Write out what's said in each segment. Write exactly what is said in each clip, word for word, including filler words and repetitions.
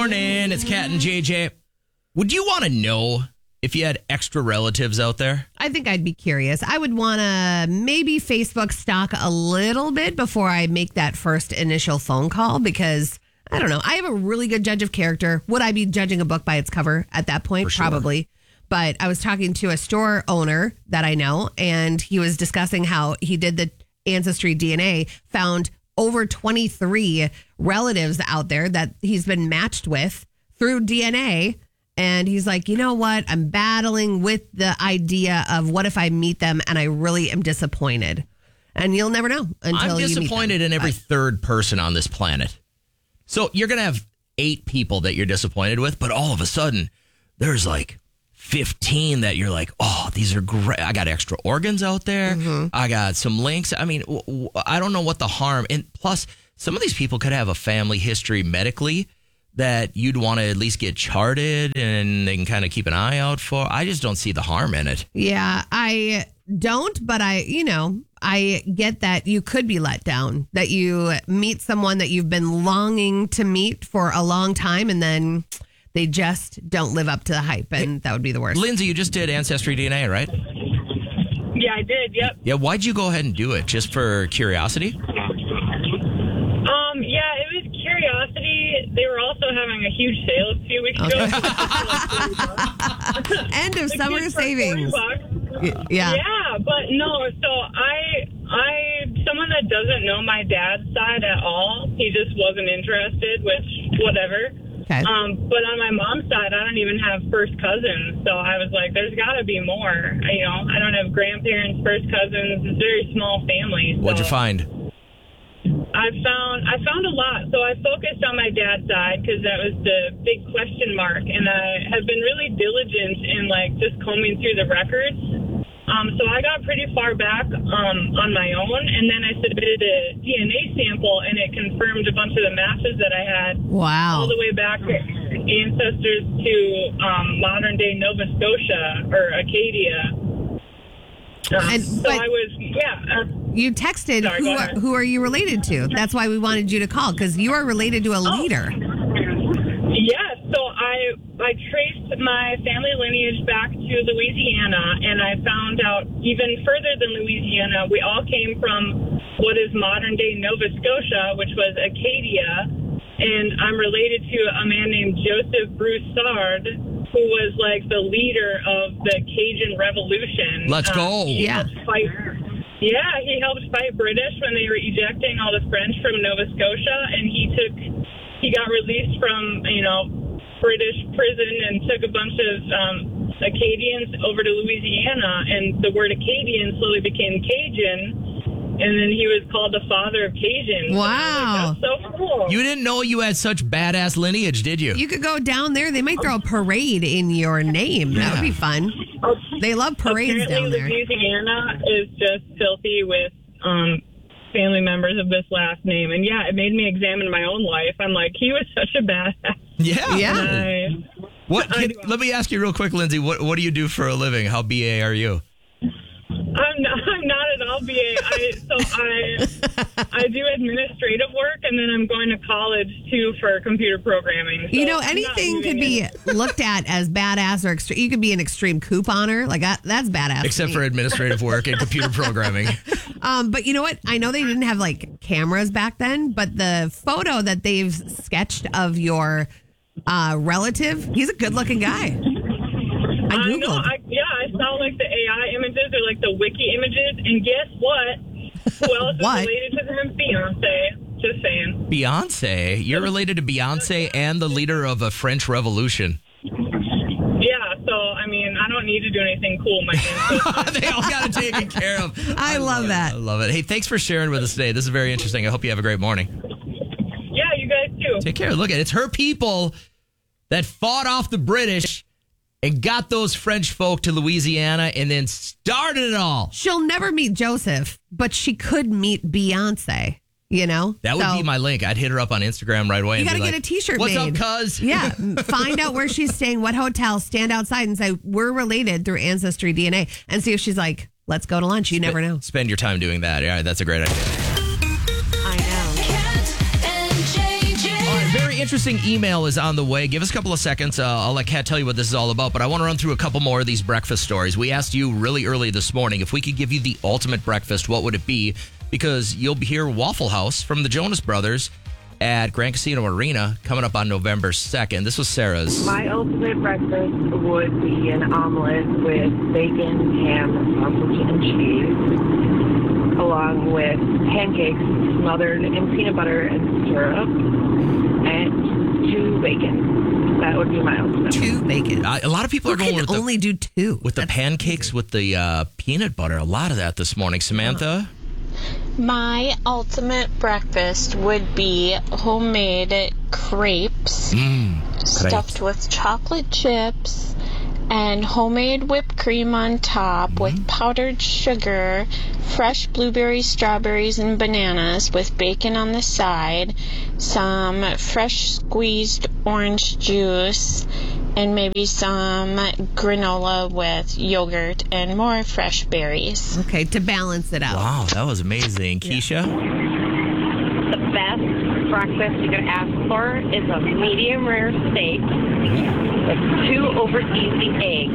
morning. It's Kat and J J. Would you want to know if you had extra relatives out there? I think I'd be curious. I would want to maybe Facebook stalk a little bit before I make that first initial phone call because, I don't know, I have a really good judge of character. Would I be judging a book by its cover at that point? For sure. Probably. But I was talking to a store owner that I know, and he was discussing how he did the Ancestry D N A, found over twenty-three relatives out there that he's been matched with through D N A. And he's like, you know what? I'm battling with the idea of what if I meet them and I really am disappointed. And you'll never know until I'm you meet them. disappointed in every third person on this planet. So you're going to have eight people that you're disappointed with, but all of a sudden there's like fifteen that you're like, oh, these are great. I got extra organs out there. Mm-hmm. I got some links. I mean, w- w- I don't know what the harm. And plus, some of these people could have a family history medically that you'd want to at least get charted and they can kind of keep an eye out for. I just don't see the harm in it. Yeah, I don't, but I, you know, I get that you could be let down, that you meet someone that you've been longing to meet for a long time and then they just don't live up to the hype, and that would be the worst. Lindsay, you just did Ancestry D N A, right? Yeah, I did. Yep. Yeah, why'd you go ahead and do it? Just for curiosity? Um, yeah, it was curiosity. They were also having a huge sale a few weeks ago. End of The summer kids for savings. forty bucks. Yeah. Yeah, but no. So I, I, someone that doesn't know my dad's side at all. He just wasn't interested. Which, whatever. Okay. Um, but on my mom's side, I don't even have first cousins. So I was like, there's got to be more. You know, I don't have grandparents, first cousins. It's a very small family. So What'd you find? I found I found a lot. So I focused on my dad's side because that was the big question mark. And I have been really diligent in like just combing through the records. Um, so I got pretty far back um, on my own, and then I submitted a D N A sample, and it confirmed a bunch of the matches that I had. Wow. All the way back ancestors to um, modern-day Nova Scotia or Acadia. Um, And- so but- I was, yeah. Uh, You texted, Sorry, who go are, ahead. who are you related to? That's why we wanted you to call, because you are related to a leader. Yeah, so I I traced my family lineage back to Louisiana, and I found out even further than Louisiana, we all came from what is modern-day Nova Scotia, which was Acadia, and I'm related to a man named Joseph Broussard, who was like the leader of the Cajun Revolution. Let's go. he Yeah. helped Fight, yeah, he helped fight British when they were ejecting all the French from Nova Scotia, and he took... He got released from, you know, British prison and took a bunch of um, Acadians over to Louisiana, and the word Acadian slowly became Cajun, and then he was called the father of Cajun. Wow. That's so cool. You didn't know you had such badass lineage, did you? You could go down there. They might throw a parade in your name. That would be fun. They love parades Apparently down there. Louisiana is just filthy with um, family members of this last name. And yeah, it made me examine my own life. I'm like, he was such a badass. Yeah. Yeah. And I- What? Can, let me ask you real quick, Lindsay. What What do you do for a living? How B A are you? I'm not, I'm not at all B A. I, so I I do administrative work, and then I'm going to college, too, for computer programming. So You know, I'm not anything could moving be in. looked at as badass or extreme. You could be an extreme couponer. Like, that, that's badass. Except to for me. administrative work and computer programming. Um, but you know what? I know they didn't have like cameras back then, but the photo that they've sketched of your uh, relative, he's a good looking guy. I I Googled. know. I, yeah, I saw like the A I images or like the wiki images, and guess what? Who else is What? related to them? Beyonce. Just saying. Beyonce. You're related to Beyonce and the leader of a French Revolution. Yeah. So I mean, I don't need to do anything cool. My name. They all got it taken care of. I love it. that. I love it. Hey, thanks for sharing with us today. This is very interesting. I hope you have a great morning. Yeah, you guys too. Take care. Look at it. It's her people that fought off the British and got those French folk to Louisiana and then started it all. She'll never meet Joseph, but she could meet Beyonce. You know, That would So, be my link. I'd hit her up on Instagram right away. You and got to be get like, a T-shirt What's made. up, cuz? Yeah, find out where she's staying, what hotel, stand outside and say we're related through Ancestry D N A, and see if she's like, let's go to lunch. You never know. Spend your time doing that. Yeah, that's a great idea. I know. All right, very interesting email is on the way. Give us a couple of seconds. Uh, I'll let Kat tell you what this is all about, but I want to run through a couple more of these breakfast stories. We asked you really early this morning if we could give you the ultimate breakfast, what would it be? Because you'll be here Waffle House from the Jonas Brothers at Grand Casino Arena coming up on November second. This was Sarah's. My ultimate breakfast would be an omelet with bacon, ham, sausage, and cheese, along with pancakes smothered in peanut butter and syrup, and two bacon. That would be my ultimate. Two bacon. Uh, a lot of people Who are going can with the, only do two. with the That's pancakes amazing. with the uh, peanut butter. A lot of that this morning. Samantha? My ultimate breakfast would be homemade crepes Mm, stuffed with chocolate chips and homemade whipped cream on top with powdered sugar, fresh blueberries, strawberries, and bananas with bacon on the side, some fresh squeezed orange juice, and maybe some granola with yogurt and more fresh berries. Okay, to balance it out. Wow, that was amazing. Keisha? The best breakfast you could ask for is a medium rare steak with two over easy eggs,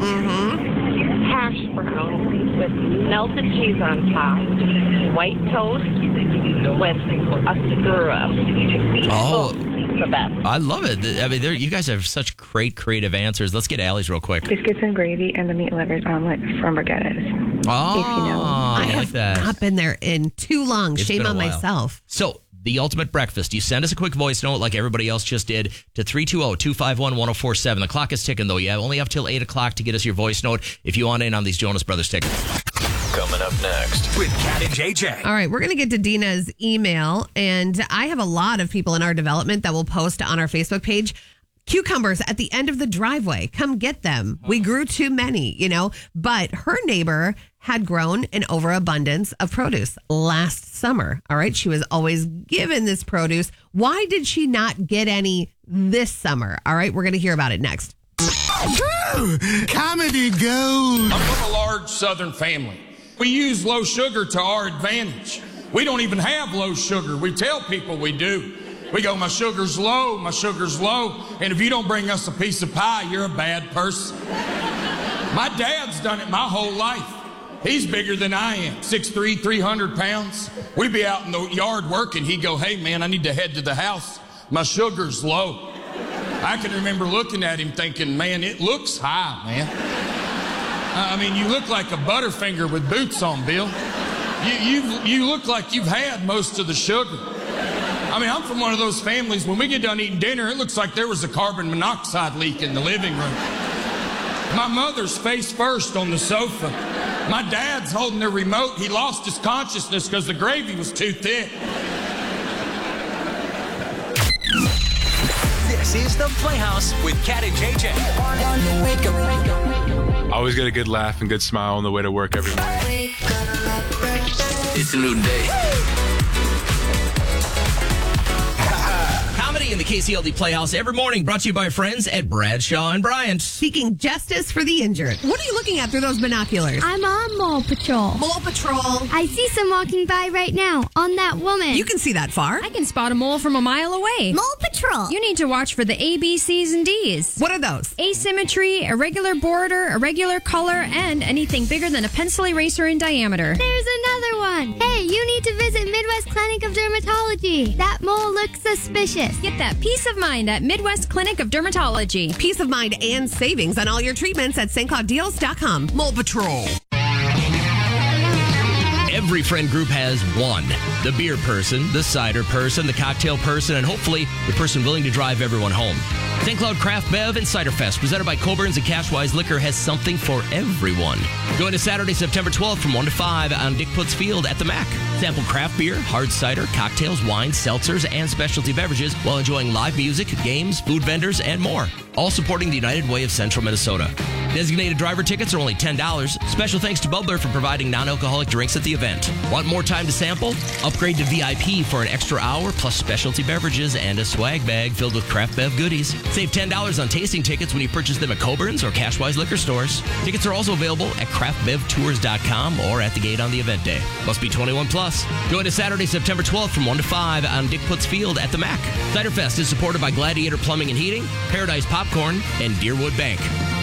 hash browns with melted cheese on top, white toast with a syrup. Oh, The best. I love it. I mean, there- you guys have such great creative answers. Let's get Allie's real quick. Biscuits and gravy and the meat lovers omelet from Brigettas. Oh, If you know. I, I like have that. not been there in too long. It's Shame been a on while. myself. So, the ultimate breakfast. You send us a quick voice note like everybody else just did to three two zero, two five one, one zero four seven. The clock is ticking, though. You only have till eight o'clock to get us your voice note if you want in on these Jonas Brothers tickets. Coming up next with Kat and J J. All right, we're going to get to Dina's email, and I have a lot of people in our development that will post on our Facebook page cucumbers at the end of the driveway. Come get them. We grew too many, you know, but her neighbor had grown an overabundance of produce last summer. All right, she was always given this produce. Why did she not get any this summer? All right, we're going to hear about it next. Comedy gold. I'm from a large southern family. We use low sugar to our advantage. We don't even have low sugar. We tell people we do. We go, my sugar's low, my sugar's low, and if you don't bring us a piece of pie, you're a bad person. My dad's done it my whole life. He's bigger than I am, six three, three hundred pounds. We'd be out in the yard working. He'd go, hey, man, I need to head to the house. My sugar's low. I can remember looking at him thinking, man, it looks high, man. I mean, you look like a Butterfinger with boots on, Bill. You, you you look like you've had most of the sugar. I mean, I'm from one of those families, when we get done eating dinner, it looks like there was a carbon monoxide leak in the living room. My mother's face first on the sofa. My dad's holding the remote. He lost his consciousness because the gravy was too thick. This is the Playhouse with Kat and J J. Always get a good laugh and good smile on the way to work every morning. It's a new day. Comedy in the K C L D Playhouse every morning, brought to you by our friends at Bradshaw and Bryant. Seeking justice for the injured. What are you looking at through those binoculars? I'm on Mole Patrol. Mole Patrol. I see some walking by right now on that woman. You can see that far. I can spot a mole from a mile away. Mole Patrol. You need to watch for the A, B, C's, and D's. What are those? Asymmetry, irregular border, irregular color, and anything bigger than a pencil eraser in diameter. There's another one. Hey, you need to visit Midwest Clinic of Dermatology. That mole looks suspicious. Get that peace of mind at Midwest Clinic of Dermatology. Peace of mind and savings on all your treatments at Saint Cloud Deals dot com. Mole Patrol. Every friend group has one. The beer person, the cider person, the cocktail person, and hopefully the person willing to drive everyone home. Saint Cloud Craft Bev and Cider Fest, presented by Coburn's and Cashwise Liquor, has something for everyone. Join us Saturday, September twelfth from one to five on Dick Putz Field at the Mac. Sample craft beer, hard cider, cocktails, wines, seltzers, and specialty beverages while enjoying live music, games, food vendors, and more. All supporting the United Way of Central Minnesota. Designated driver tickets are only ten dollars. Special thanks to Bubbler for providing non-alcoholic drinks at the event. Want more time to sample? Upgrade to V I P for an extra hour plus specialty beverages and a swag bag filled with craft bev goodies. Save ten dollars on tasting tickets when you purchase them at Coburn's or Cashwise Liquor Stores. Tickets are also available at craft bev tours dot com or at the gate on the event day. Must be twenty-one plus. Plus. Join us Saturday, September twelfth from one to five on Dick Putz Field at the Mac. Cider Fest is supported by Gladiator Plumbing and Heating, Paradise Popcorn, and Deerwood Bank.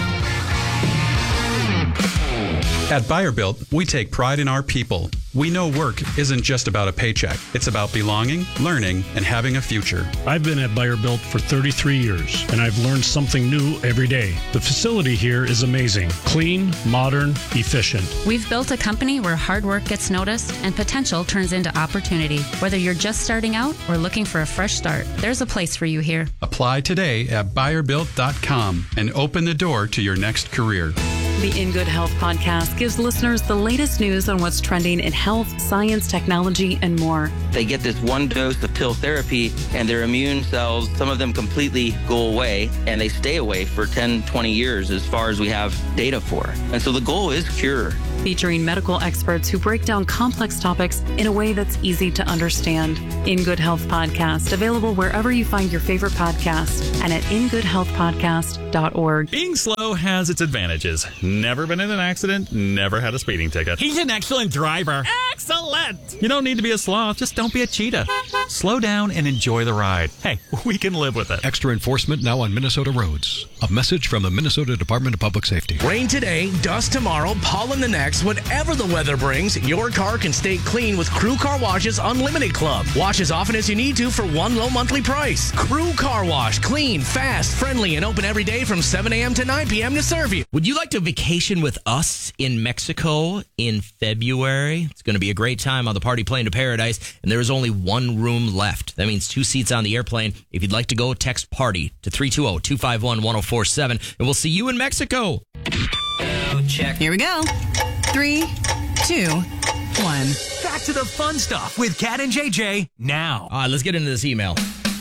At Buyer Built, we take pride in our people. We know work isn't just about a paycheck. It's about belonging, learning, and having a future. I've been at Buyer Built for thirty-three years, and I've learned something new every day. The facility here is amazing. Clean, modern, efficient. We've built a company where hard work gets noticed and potential turns into opportunity. Whether you're just starting out or looking for a fresh start, there's a place for you here. Apply today at buyer built dot com and open the door to your next career. The In Good Health podcast gives listeners the latest news on what's trending in health, science, technology, and more. They get this one dose of pill therapy and their immune cells, some of them completely go away, and they stay away for ten, twenty years as far as we have data for. And so the goal is cure. Featuring medical experts who break down complex topics in a way that's easy to understand. In Good Health podcast, available wherever you find your favorite podcast and at in good health podcast dot org. Being slow has its advantages. Never been in an accident, never had a speeding ticket. He's an excellent driver. Excellent! You don't need to be a sloth, just don't be a cheetah. Slow down and enjoy the ride. Hey, we can live with it. Extra enforcement now on Minnesota roads. A message from the Minnesota Department of Public Safety. Rain today, dust tomorrow, pollen the next. Whatever the weather brings, your car can stay clean with Crew Car Wash's Unlimited Club. Wash as often as you need to for one low monthly price. Crew Car Wash. Clean, fast, friendly, and open every day from seven a.m. to nine p.m. to serve you. Would you like to vacation with us in Mexico in February? It's going to be a great time on the party plane to paradise, and there is only one room left. That means two seats on the airplane. If you'd like to go, text PARTY to three two zero, two five one, one zero four seven, and we'll see you in Mexico. Check. Here we go. Three, two, one. Back to the fun stuff with Cat and J J now. All right, let's get into this email.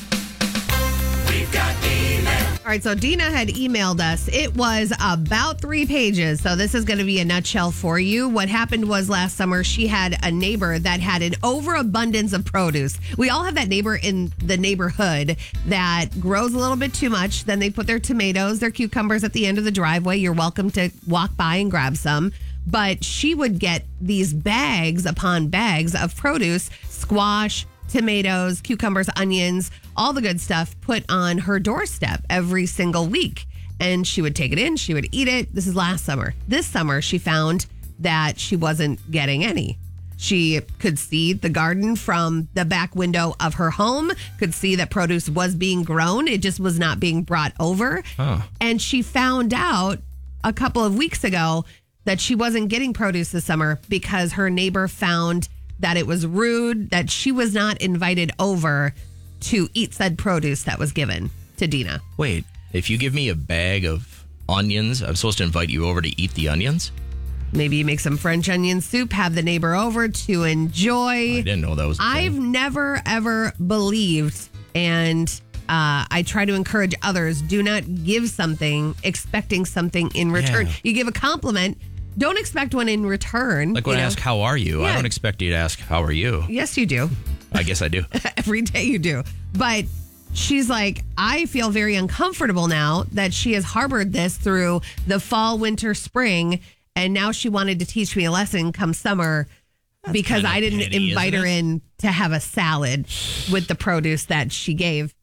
We've got email. All right, so Dina had emailed us. It was about three pages, so this is going to be a nutshell for you. What happened was last summer, she had a neighbor that had an overabundance of produce. We all have that neighbor in the neighborhood that grows a little bit too much. Then they put their tomatoes, their cucumbers at the end of the driveway. You're welcome to walk by and grab some. But she would get these bags upon bags of produce, squash, tomatoes, cucumbers, onions, all the good stuff put on her doorstep every single week. And she would take it in, she would eat it. This is last summer. This summer, she found that she wasn't getting any. She could see the garden from the back window of her home, could see that produce was being grown. It just was not being brought over. Huh. And she found out a couple of weeks ago that she wasn't getting produce this summer because her neighbor found that it was rude, that she was not invited over to eat said produce that was given to Dina. Wait, if you give me a bag of onions, I'm supposed to invite you over to eat the onions? Maybe you make some French onion soup, have the neighbor over to enjoy. I didn't know that was a thing. I've never, ever believed, and uh, I try to encourage others, do not give something expecting something in return. Yeah. You give a compliment, don't expect one in return. Like when you I know? ask, how are you? Yeah. I don't expect you to ask, how are you? Yes, you do. I guess I do. Every day you do. But she's like, I feel very uncomfortable now that she has harbored this through the fall, winter, spring. And now she wanted to teach me a lesson come summer That's because I didn't petty, invite her in to have a salad with the produce that she gave.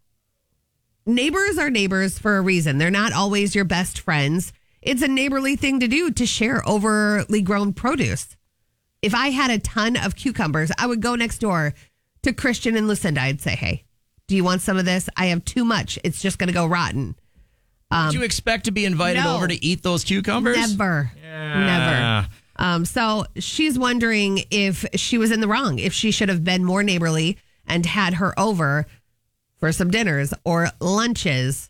Neighbors are neighbors for a reason. They're not always your best friends. It's a neighborly thing to do to share overly grown produce. If I had a ton of cucumbers, I would go next door to Christian and Lucinda. I'd say, hey, do you want some of this? I have too much. It's just going to go rotten. Um, Did you expect to be invited no, over to eat those cucumbers? Never. Yeah. Never. Um, so she's wondering if she was in the wrong, if she should have been more neighborly and had her over for some dinners or lunches.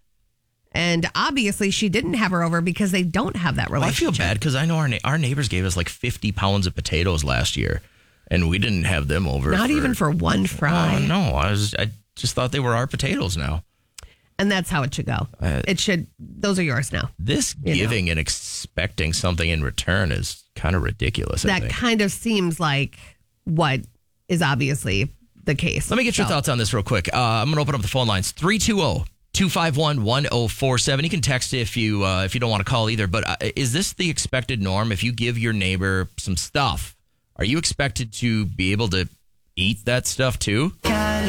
And obviously she didn't have her over because they don't have that relationship. Well, I feel bad because I know our na- our neighbors gave us like fifty pounds of potatoes last year, and we didn't have them over. Not for, even for one fry. Oh, no, I was I just thought they were our potatoes now. And that's how it should go. Uh, it should. Those are yours now. This giving you know? and expecting something in return is kind of ridiculous. That I think. kind of seems like what is obviously the case. Let me get your so. thoughts on this real quick. Uh, I'm going to open up the phone lines. three two zero, two five one, one zero four seven. You can text if you uh, if you don't want to call either. But uh, is this the expected norm? If you give your neighbor some stuff, are you expected to be able to eat that stuff too?